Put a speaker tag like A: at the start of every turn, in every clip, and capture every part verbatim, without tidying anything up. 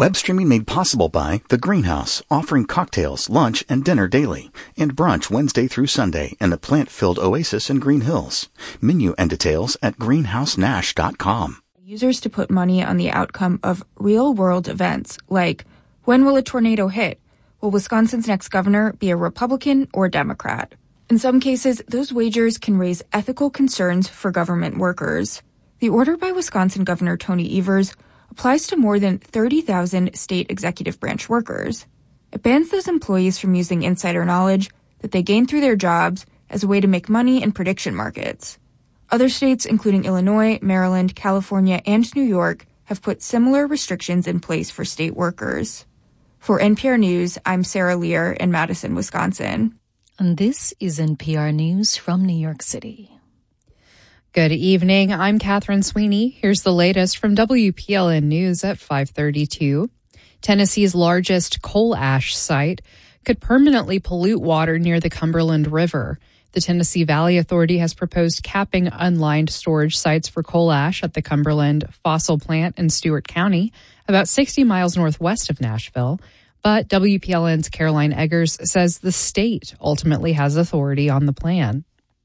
A: Web streaming made possible by The Greenhouse, offering cocktails, lunch, and dinner daily, and brunch Wednesday through Sunday in the plant-filled oasis in Green Hills. Menu and details at greenhouse nash dot com.
B: Users to put money on the outcome of real-world events, like when will a tornado hit? Will Wisconsin's next governor be a Republican or Democrat? In some cases, those wagers can raise ethical concerns for government workers. The order by Wisconsin Governor Tony Evers applies to more than thirty thousand state executive branch workers. It bans those employees from using insider knowledge that they gain through their jobs as a way to make money in prediction markets. Other states, including Illinois, Maryland, California, and New York, have put similar restrictions in place for state workers. For N P R News, I'm Sarah Lear in Madison, Wisconsin.
C: And this is N P R News from New York City.
D: Good evening. I'm Catherine Sweeney. Here's the latest from W P L N News at five thirty-two. Tennessee's largest coal ash site could permanently pollute water near the Cumberland River. The Tennessee Valley Authority has proposed capping unlined storage sites for coal ash at the Cumberland Fossil Plant in Stewart County, about sixty miles northwest of Nashville. But W P L N's Caroline Eggers says the state ultimately has authority on the plan.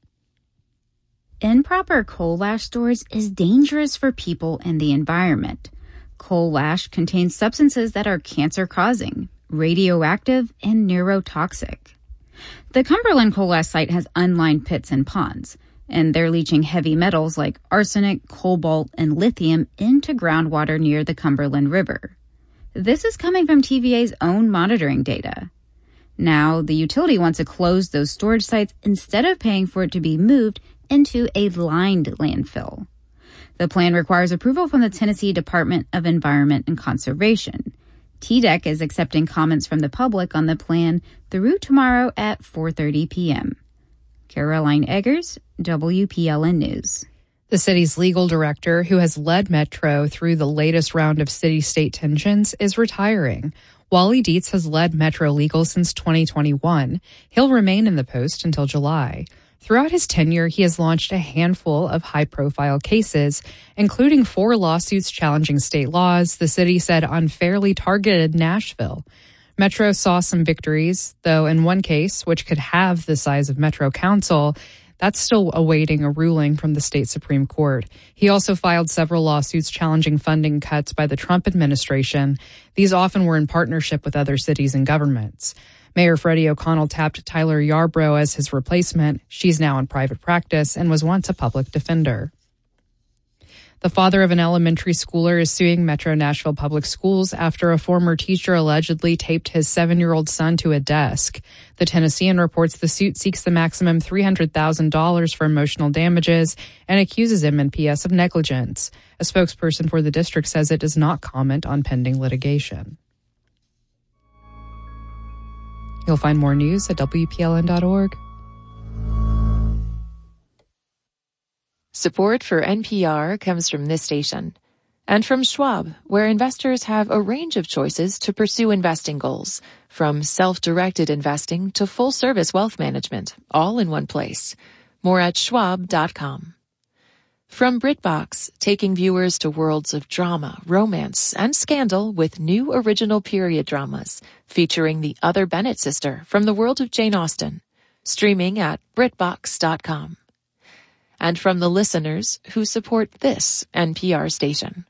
E: Improper coal ash storage is dangerous for people and the environment. Coal ash contains substances that are cancer-causing, radioactive, and neurotoxic. The Cumberland coal ash site has unlined pits and ponds, and they're leaching heavy metals like arsenic, cobalt, and lithium into groundwater near the Cumberland River. This is coming from T V A's own monitoring data. Now, the utility wants to close those storage sites instead of paying for it to be moved into a lined landfill. The plan requires approval from the Tennessee Department of Environment and Conservation. T D E C is accepting comments from the public on the plan through tomorrow at four thirty p.m. Caroline Eggers, W P L N News.
D: The city's legal director, who has led Metro through the latest round of city-state tensions, is retiring. Wally Dietz has led Metro Legal since twenty twenty-one. He'll remain in the post until July. Throughout his tenure, he has launched a handful of high-profile cases, including four lawsuits challenging state laws the city said unfairly targeted Nashville. Metro saw some victories, though in one case, which could have the size of Metro Council, that's still awaiting a ruling from the state Supreme Court. He also filed several lawsuits challenging funding cuts by the Trump administration. These often were in partnership with other cities and governments. Mayor Freddie O'Connell tapped Tyler Yarbrough as his replacement. She's now in private practice and was once a public defender. The father of an elementary schooler is suing Metro Nashville Public Schools after a former teacher allegedly taped his seven-year-old son to a desk. The Tennessean reports the suit seeks the maximum three hundred thousand dollars for emotional damages and accuses M N P S of negligence. A spokesperson for the district says it does not comment on pending litigation. You'll find more news at W P L N dot org.
F: Support for N P R comes from this station and from Schwab, where investors have a range of choices to pursue investing goals, from self-directed investing to full-service wealth management, all in one place. More at schwab dot com. From BritBox, taking viewers to worlds of drama, romance, and scandal with new original period dramas featuring the other Bennett sister from the world of Jane Austen. Streaming at brit box dot com. And from the listeners who support this N P R station.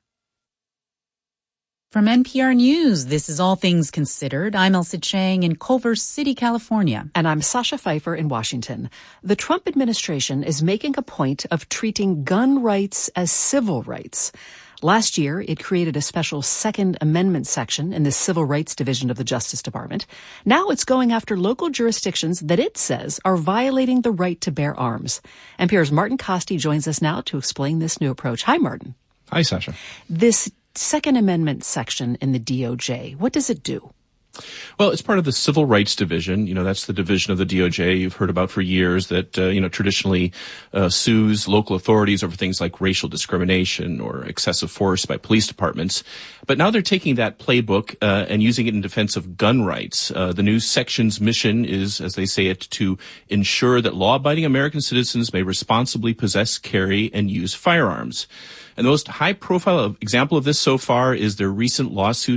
G: From N P R News, this is All Things Considered. I'm Elsa Chang in Culver City, California.
H: And I'm Sasha Pfeiffer in Washington. The Trump administration is making a point of treating gun rights as civil rights. Last year, it created a special Second Amendment section in the Civil Rights Division of the Justice Department. Now it's going after local jurisdictions that it says are violating the right to bear arms. N P R's Martin Costi joins us now to explain this new approach. Hi, Martin.
I: Hi, Sasha.
H: This Second Amendment section in the D O J, what does it do?
I: Well, it's part of the Civil Rights Division. You know, that's the division of the D O J you've heard about for years that, uh, you know, traditionally uh, sues local authorities over things like racial discrimination or excessive force by police departments. But now they're taking that playbook uh, and using it in defense of gun rights. Uh, the new section's mission is, as they say it, to ensure that law-abiding American citizens may responsibly possess, carry, and use firearms. And the most high-profile example of this so far is their recent lawsuit